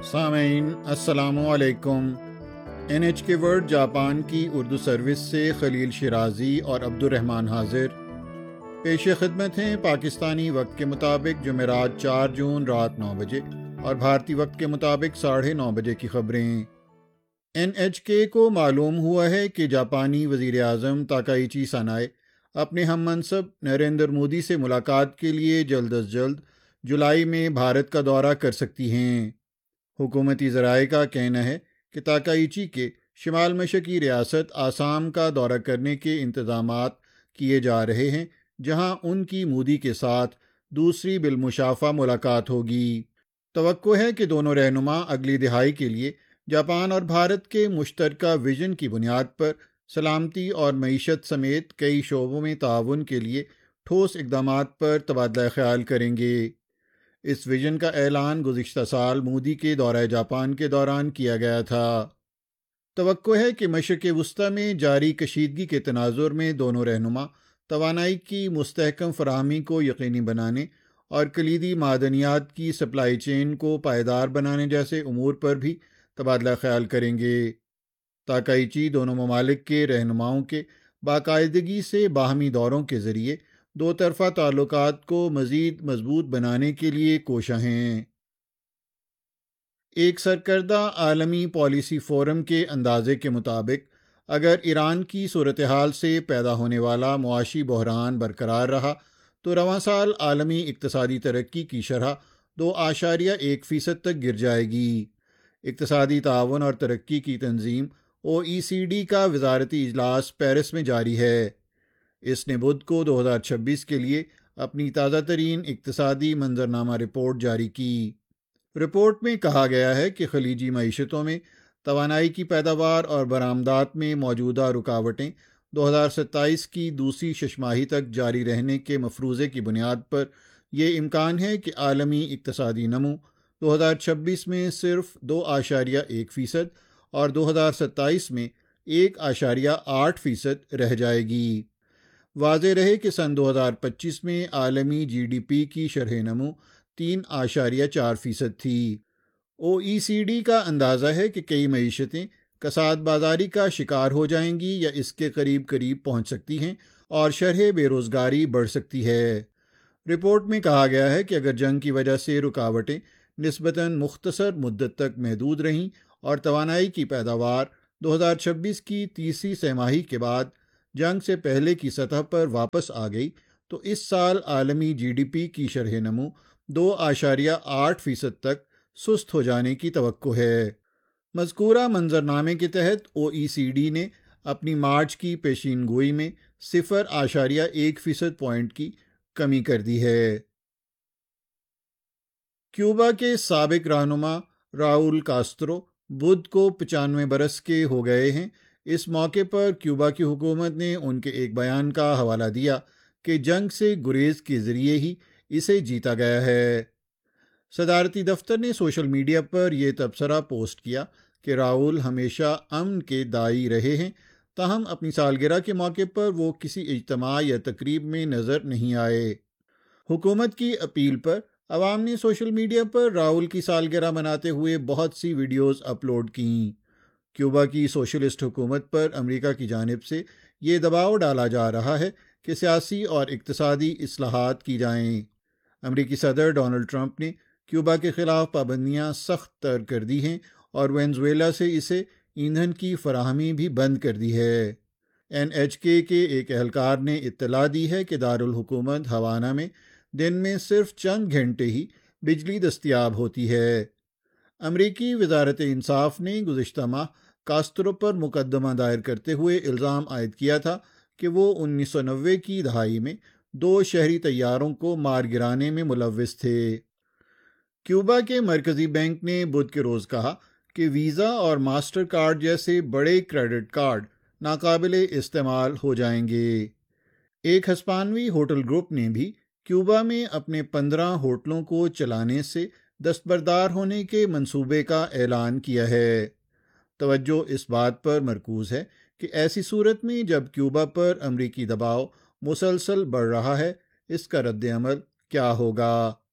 سامعین السلام علیکم۔ NHK ورلڈ جاپان کی اردو سروس سے خلیل شیرازی اور عبد الرحمن حاضر پیش خدمت ہیں پاکستانی وقت کے مطابق جمعرات 4 جون رات 9 بجے اور بھارتی وقت کے مطابق 9:30 بجے کی خبریں۔ NHK کو معلوم ہوا ہے کہ جاپانی وزیر اعظم تاکائیچی سانائے اپنے ہم منصب نریندر مودی سے ملاقات کے لیے جلد از جلد جولائی میں بھارت کا دورہ کر سکتی ہیں۔ حکومتی ذرائع کا کہنا ہے کہ تاکائیچی کے شمال مشرقی ریاست آسام کا دورہ کرنے کے انتظامات کیے جا رہے ہیں، جہاں ان کی مودی کے ساتھ دوسری بالمشافہ ملاقات ہوگی۔ توقع ہے کہ دونوں رہنما اگلی دہائی کے لیے جاپان اور بھارت کے مشترکہ ویژن کی بنیاد پر سلامتی اور معیشت سمیت کئی شعبوں میں تعاون کے لیے ٹھوس اقدامات پر تبادلہ خیال کریں گے۔ اس ویژن کا اعلان گزشتہ سال مودی کے دورہ جاپان کے دوران کیا گیا تھا۔ توقع ہے کہ مشرق وسطیٰ میں جاری کشیدگی کے تناظر میں دونوں رہنما توانائی کی مستحکم فراہمی کو یقینی بنانے اور کلیدی معدنیات کی سپلائی چین کو پائیدار بنانے جیسے امور پر بھی تبادلہ خیال کریں گے۔ تاکائیچی دونوں ممالک کے رہنماؤں کے باقاعدگی سے باہمی دوروں کے ذریعے دو طرفہ تعلقات کو مزید مضبوط بنانے کے لیے کوشاں ہیں۔ ایک سرکردہ عالمی پالیسی فورم کے اندازے کے مطابق اگر ایران کی صورتحال سے پیدا ہونے والا معاشی بحران برقرار رہا تو رواں سال عالمی اقتصادی ترقی کی شرح 2.1% تک گر جائے گی۔ اقتصادی تعاون اور ترقی کی تنظیم OECD کا وزارتی اجلاس پیرس میں جاری ہے۔ اس نے بدھ کو 2026 کے لیے اپنی تازہ ترین اقتصادی منظرنامہ رپورٹ جاری کی۔ رپورٹ میں کہا گیا ہے کہ خلیجی معیشتوں میں توانائی کی پیداوار اور برآمدات میں موجودہ رکاوٹیں 2027 کی دوسری شش ماہی تک جاری رہنے کے مفروضے کی بنیاد پر یہ امکان ہے کہ عالمی اقتصادی نمو 2026 میں صرف 2.1% اور 2027 میں 1.8% رہ جائے گی۔ واضح رہے کہ سن 2025 میں عالمی GDP کی شرح نمو 3.4% تھی۔ OECD کا اندازہ ہے کہ کئی معیشتیں کساد بازاری کا شکار ہو جائیں گی یا اس کے قریب پہنچ سکتی ہیں اور شرح بے روزگاری بڑھ سکتی ہے۔ رپورٹ میں کہا گیا ہے کہ اگر جنگ کی وجہ سے رکاوٹیں نسبتاً مختصر مدت تک محدود رہیں اور توانائی کی پیداوار 2026 کی تیسری سہ ماہی کے بعد جنگ سے پہلے کی سطح پر واپس آ گئی تو اس سال عالمی GDP کی شرح نمو 2.8% تک سست ہو جانے کی توقع ہے۔ مذکورہ منظرنامے کے تحت OECD نے اپنی مارچ کی پیشین گوئی میں 0.1% پوائنٹ کی کمی کر دی ہے۔ کیوبا کے سابق رہنما راؤل کاسترو بدھ کو 95 برس کے ہو گئے ہیں۔ اس موقع پر کیوبا کی حکومت نے ان کے ایک بیان کا حوالہ دیا کہ جنگ سے گریز کے ذریعے ہی اسے جیتا گیا ہے۔ صدارتی دفتر نے سوشل میڈیا پر یہ تبصرہ پوسٹ کیا کہ راؤل ہمیشہ امن کے داعی رہے ہیں، تاہم اپنی سالگرہ کے موقع پر وہ کسی اجتماع یا تقریب میں نظر نہیں آئے۔ حکومت کی اپیل پر عوام نے سوشل میڈیا پر راؤل کی سالگرہ مناتے ہوئے بہت سی ویڈیوز اپلوڈ کیں۔ کیوبا کی سوشلسٹ حکومت پر امریکہ کی جانب سے یہ دباؤ ڈالا جا رہا ہے کہ سیاسی اور اقتصادی اصلاحات کی جائیں۔ امریکی صدر ڈونلڈ ٹرمپ نے کیوبا کے خلاف پابندیاں سخت تر کر دی ہیں اور وینزویلا سے اسے ایندھن کی فراہمی بھی بند کر دی ہے۔ NHK کے ایک اہلکار نے اطلاع دی ہے کہ دارالحکومت ہوانا میں دن میں صرف چند گھنٹے ہی بجلی دستیاب ہوتی ہے۔ امریکی وزارت انصاف نے گزشتہ ماہ کاسترو پر مقدمہ دائر کرتے ہوئے الزام عائد کیا تھا کہ وہ 1990 کی دہائی میں 2 شہری طیاروں کو مار گرانے میں ملوث تھے۔ کیوبا کے مرکزی بینک نے بدھ کے روز کہا کہ ویزا اور ماسٹر کارڈ جیسے بڑے کریڈٹ کارڈ ناقابل استعمال ہو جائیں گے۔ ایک ہسپانوی ہوٹل گروپ نے بھی کیوبا میں اپنے 15 ہوٹلوں کو چلانے سے دستبردار ہونے کے منصوبے کا اعلان کیا ہے۔ توجہ اس بات پر مرکوز ہے کہ ایسی صورت میں جب کیوبا پر امریکی دباؤ مسلسل بڑھ رہا ہے، اس کا رد عمل کیا ہوگا۔